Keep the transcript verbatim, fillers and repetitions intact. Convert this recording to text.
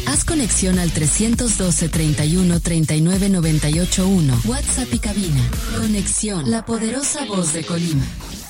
Haz conexión al trescientos doce, treinta y uno, treinta y nueve, noventa y ocho uno. WhatsApp y cabina. Conexión, la poderosa voz de Colima.